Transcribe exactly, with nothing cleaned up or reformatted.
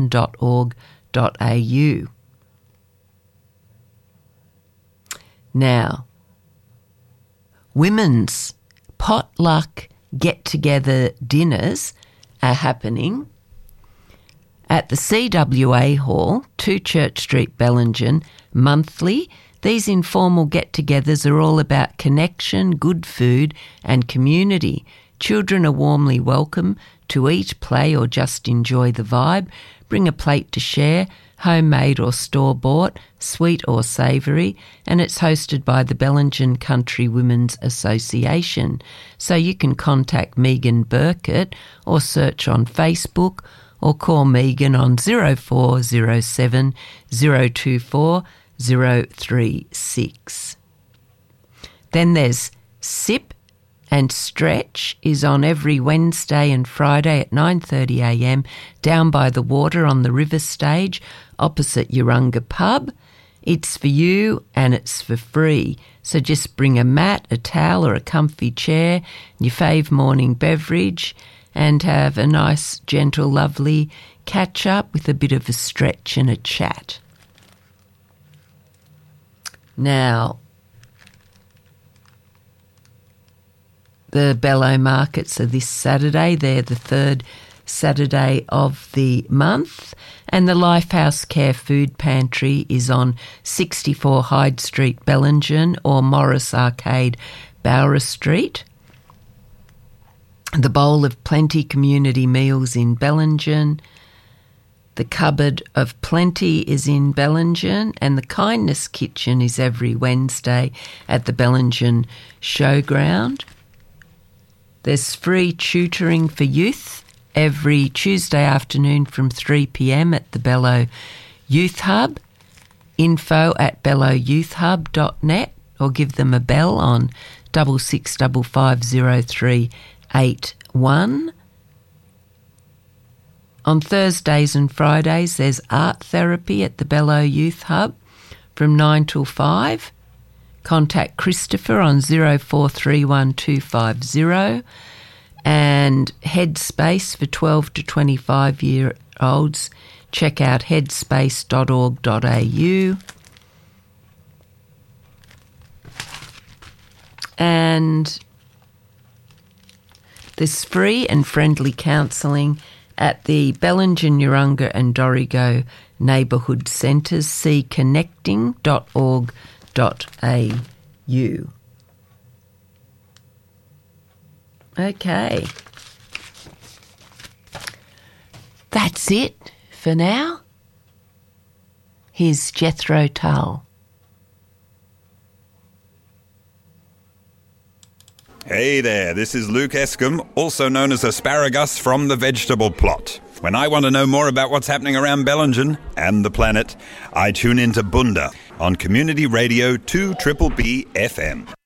dot org dot a u. Now, women's potluck get-together dinners are happening at the C W A Hall, two Church Street, Bellingen, monthly. These informal get-togethers are all about connection, good food and community. Children are warmly welcome to eat, play or just enjoy the vibe. Bring a plate to share, homemade or store-bought, sweet or savoury, and it's hosted by the Bellingen Country Women's Association. So you can contact Megan Burkett or search on Facebook or call Megan on zero four zero seven zero two four zero three six. Then there's Sip and Stretch is on every Wednesday and Friday at nine thirty a m down by the water on the river stage opposite Urunga Pub. It's for you and it's for free. So just bring a mat, a towel or a comfy chair, your fave morning beverage and have a nice, gentle, lovely catch-up with a bit of a stretch and a chat. Now, the Bello markets are this Saturday. They're the third Saturday of the month. And the Lifehouse Care Food Pantry is on sixty-four Hyde Street, Bellingen, or Morris Arcade, Bowra Street. The Bowl of Plenty community meals in Bellingen. The Cupboard of Plenty is in Bellingen, and the Kindness Kitchen is every Wednesday at the Bellingen Showground. There's free tutoring for youth every Tuesday afternoon from three p m at the Bello Youth Hub. Info at bello youth hub dot net or give them a bell on double six double five zero three eight one. On Thursdays and Fridays, there's art therapy at the Bello Youth Hub from nine till five. Contact Christopher on zero four three one two five zero. And Headspace for twelve to twenty-five year olds. Check out headspace dot org dot a u. And there's free and friendly counselling at the Bellingen, Urunga and Dorrigo neighbourhood centres. See connecting dot org dot a u. Okay. That's it for now. Here's Jethro Tull. Hey there, this is Luke Escombe, also known as Asparagus from the Vegetable Plot. When I want to know more about what's happening around Bellingen and the planet, I tune into Bunda on Community Radio two B B B F M.